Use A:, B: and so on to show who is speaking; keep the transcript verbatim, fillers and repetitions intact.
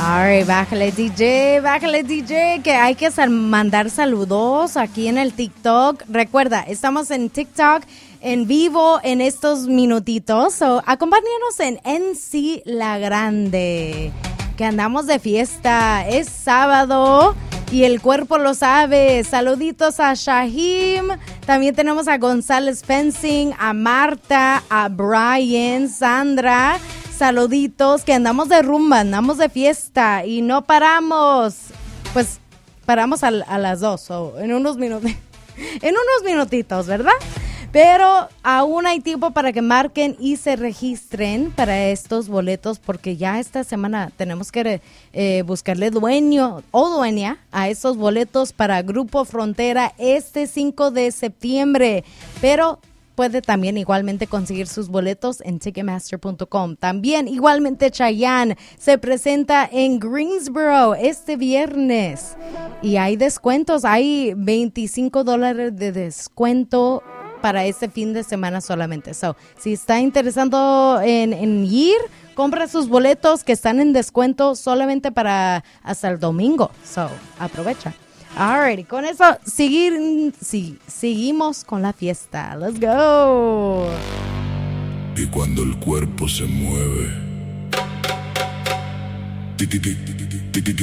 A: Alright, bájale D J, bájale D J, que hay que sal- mandar saludos aquí en el TikTok. Recuerda, estamos en TikTok en vivo en estos minutitos. So, acompáñanos en N C La Grande, que andamos de fiesta. Es sábado y el cuerpo lo sabe. Saluditos a Shahim. También tenemos a González Fencing, a Marta, a Brian, Sandra. Saluditos, que andamos de rumba, andamos de fiesta y no paramos. Pues paramos a, a las dos, so, en unos minutos, en unos minutitos, ¿verdad? Pero aún hay tiempo para que marquen y se registren para estos boletos, porque ya esta semana tenemos que eh, buscarle dueño o dueña a estos boletos para Grupo Frontera este cinco de septiembre. Pero puede también igualmente conseguir sus boletos en ticketmaster punto com. También igualmente Chayanne se presenta en Greensboro este viernes. Y hay descuentos, hay veinticinco dólares de descuento para este fin de semana solamente. So, si está interesado en, en ir, compra sus boletos que están en descuento solamente para hasta el domingo. So, aprovecha. Alright, con eso seguir, sí, seguimos con la fiesta. Let's go.
B: Y cuando el cuerpo se mueve, ti, ti, ti, ti, ti, ti, ti,